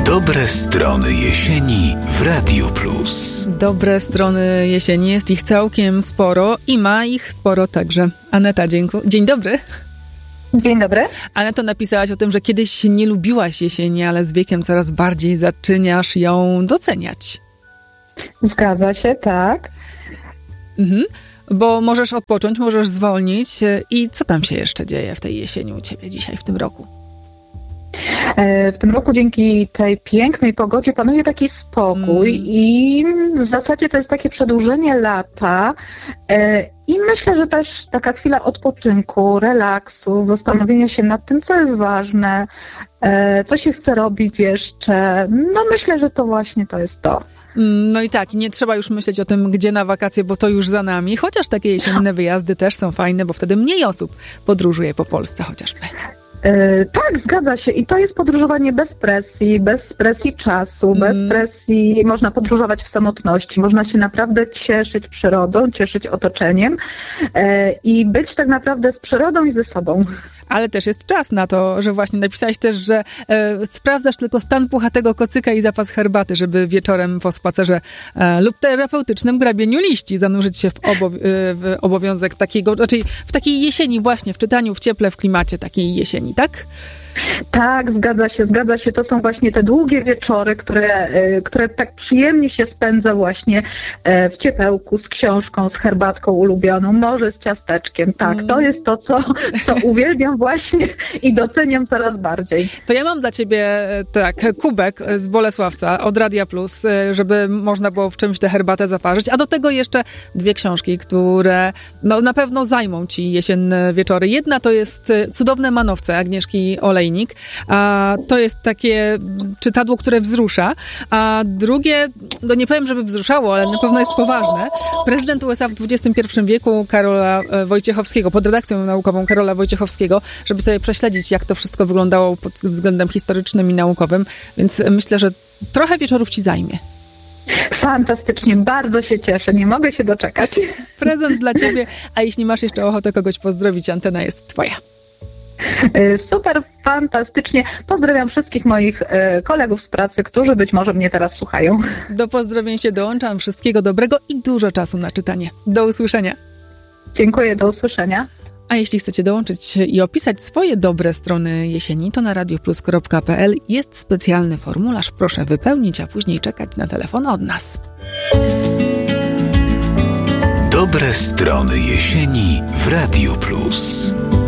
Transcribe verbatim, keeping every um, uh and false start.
Dobre strony jesieni w Radiu Plus. Dobre strony jesieni, jest ich całkiem sporo i ma ich sporo także Aneta. Dziękuję. Dzień dobry. Dzień dobry. Aneto, napisałaś o tym, że kiedyś nie lubiłaś jesieni, ale z wiekiem coraz bardziej zaczynasz ją doceniać. Zgadza się, tak. Mhm. Bo możesz odpocząć, możesz zwolnić. I co tam się jeszcze dzieje w tej jesieni u ciebie dzisiaj, w tym roku? W tym roku dzięki tej pięknej pogodzie panuje taki spokój mm. i w zasadzie to jest takie przedłużenie lata i myślę, że też taka chwila odpoczynku, relaksu, zastanowienia się nad tym, co jest ważne, co się chce robić jeszcze. No myślę, że to właśnie to jest to. No i tak, nie trzeba już myśleć o tym, gdzie na wakacje, bo to już za nami. Chociaż takie jesienne wyjazdy też są fajne, bo wtedy mniej osób podróżuje po Polsce chociażby. Yy, tak, zgadza się. I to jest podróżowanie bez presji, bez presji czasu, mm. bez presji. Można podróżować w samotności, można się naprawdę cieszyć przyrodą, cieszyć otoczeniem yy, i być tak naprawdę z przyrodą i ze sobą. Ale też jest czas na to, że właśnie napisałeś też, że e, sprawdzasz tylko stan puchatego kocyka i zapas herbaty, żeby wieczorem po spacerze e, lub terapeutycznym grabieniu liści zanurzyć się w, obow- w obowiązek takiego, raczej w takiej jesieni właśnie, w czytaniu, w cieple, w klimacie takiej jesieni, tak? Tak, zgadza się, zgadza się. To są właśnie te długie wieczory, które, które tak przyjemnie się spędza właśnie w ciepełku, z książką, z herbatką ulubioną, może z ciasteczkiem. Tak, to jest to, co, co uwielbiam właśnie i doceniam coraz bardziej. To ja mam dla ciebie tak, kubek z Bolesławca od Radia Plus, żeby można było w czymś tę herbatę zaparzyć, a do tego jeszcze dwie książki, które no, na pewno zajmą ci jesienne wieczory. Jedna to jest Cudowne manowce Agnieszki Olejnik. A to jest takie czytadło, które wzrusza, a drugie, no nie powiem, żeby wzruszało, ale na pewno jest poważne. Prezydent U S A w dwudziestym pierwszym wieku Karola Wojciechowskiego, pod redakcją naukową Karola Wojciechowskiego, żeby sobie prześledzić, jak to wszystko wyglądało pod względem historycznym i naukowym, więc myślę, że trochę wieczorów ci zajmie. Fantastycznie, bardzo się cieszę, nie mogę się doczekać. Prezent dla ciebie, a jeśli masz jeszcze ochotę kogoś pozdrowić, antena jest twoja. Super, fantastycznie. Pozdrawiam wszystkich moich e, kolegów z pracy, którzy być może mnie teraz słuchają. Do pozdrowień się dołączam. Wszystkiego dobrego i dużo czasu na czytanie. Do usłyszenia. Dziękuję, do usłyszenia. A jeśli chcecie dołączyć i opisać swoje dobre strony jesieni, to na radioplus kropka pe el jest specjalny formularz. Proszę wypełnić, a później czekać na telefon od nas. Dobre strony jesieni w Radiu Plus.